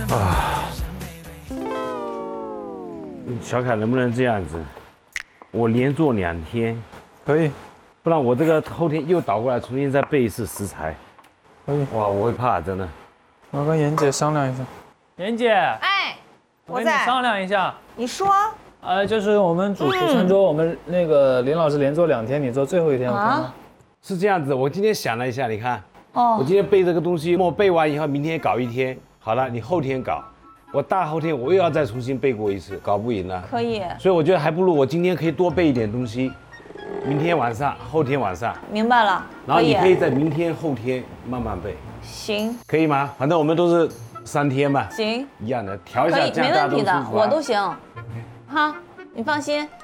小凯能不能这样子？我连做2天， 可以， 不然我这个后天又倒过来重新再备一次食材。 可以。 哇，我会怕，真的。 我要跟妍姐商量一下。 妍姐， 哎， 我跟你商量一下。 你说就是我们主餐桌，我们那个林老师连做2天，你做最后1天，OK吗？ 是这样子，我今天想了一下，你看，我今天备这个东西，我备完以后，明天搞1天，好了，你后天搞，我大后天我又要再重新备过一次，搞不赢了。 可以， 所以我觉得还不如我今天可以多备一点东西，明天晚上、后天晚上。 明白了。 然后你可以在明天、后天慢慢备。 行， 可以吗？反正我们都是3天嘛。 行， 一样的，调一下， 可以， 这样大家没问题的， 都舒服啊我都行。哈，你放心。